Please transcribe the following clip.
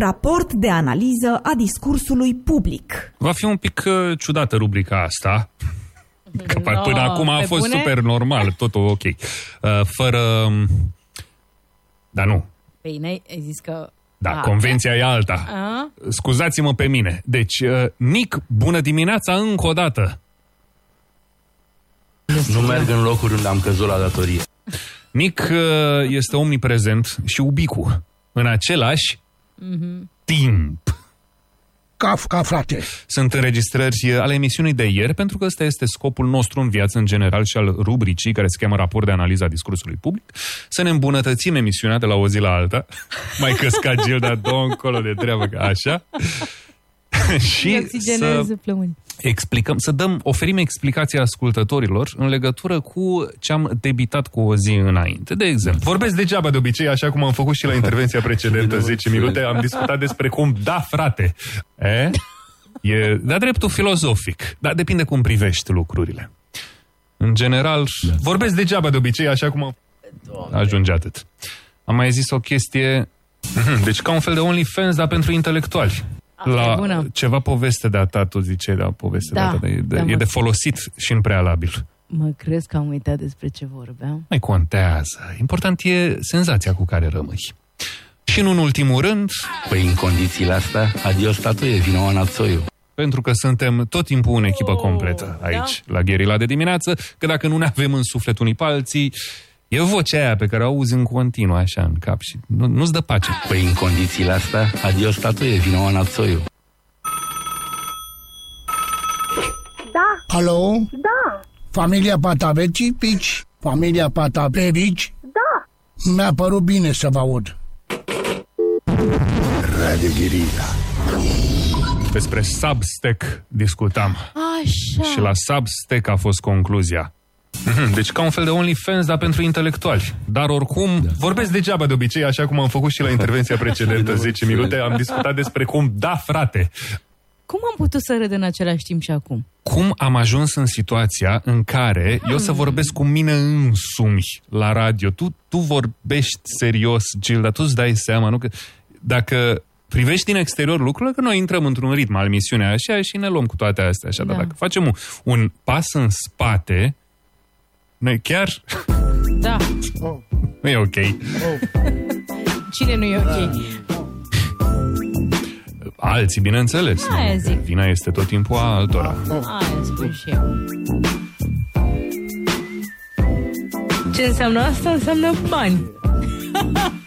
Raport de analiză a discursului public. Va fi un pic ciudată rubrica asta. Că până acum a fost super normal, totul ok. Fără... Dar nu. Păi n-ai zis că... Da, convenția e alta. Scuzați-mă pe mine. Deci, Nic, bună dimineața încă o dată. Nu merg în locuri unde am căzut la datorie. Nic este omniprezent și ubicu în același timp. Ca frate. Sunt înregistrări ale emisiunii de ieri, pentru că ăsta este scopul nostru în viață în general și al rubricii care se cheamă Raport de analiză a discursului public, să ne îmbunătățim emisiunea de la o zi la alta. Mai căsca Gilda, două încolo de treabă, așa. Și să oferim explicații ascultătorilor în legătură cu ce am debitat cu o zi înainte. De exemplu, vorbesc degeaba de obicei, așa cum am făcut și la intervenția precedentă, 10 minute, am discutat despre cum, da, frate, e de-a dreptul filozofic, dar depinde cum privești lucrurile. În general, vorbesc degeaba de obicei, așa cum am... Ajunge atât. Am mai zis o chestie, deci ca un fel de OnlyFans, dar pentru intelectuali. La ceva poveste de-a ta, tu ziceai, poveste de-a ta, e de folosit și în prealabil. Mă crezi că am uitat despre ce vorbeam? Mai contează. Important e senzația cu care rămâi. Și nu în ultimul rând... Păi în condițiile astea, adio statuie, vino Anațoiu. Pentru că suntem tot timpul în echipă completă aici, la Gherila de dimineață, că dacă nu ne avem în suflet unii pe alții, e vocea aia pe care o auzi în continuu așa în cap și nu-ți dă pace. Păi în condițiile astea, adio statuie, vino Anațoiu. Da. Alo? Da. Familia Patavevici? Familia Patavevici? Da. Mi-a părut bine să vă aud. Radio Gherila. Despre Substack discutam. Așa. Și la Substack a fost concluzia. Deci ca un fel de OnlyFans, dar pentru intelectuali. Dar oricum, vorbesc degeaba de obicei, așa cum am făcut și la intervenția precedentă, 10 minute, am discutat despre cum, da, frate. Cum am putut să râd în același timp și acum? Cum am ajuns în situația în care eu să vorbesc cu mine însumi la radio? Tu vorbești serios, Gilda, tu îți dai seama, nu? Că dacă privești din exterior lucrurile, că noi intrăm într-un ritm al misiunii așa și ne luăm cu toate astea așa. Da. Dar dacă facem un pas în spate, noi chiar... Da. Nu e ok. Cine nu e ok? Alții, bineînțeles. Aia zic. Vina este tot timpul a altora. Aia spun și eu. Ce înseamnă asta? Înseamnă bani.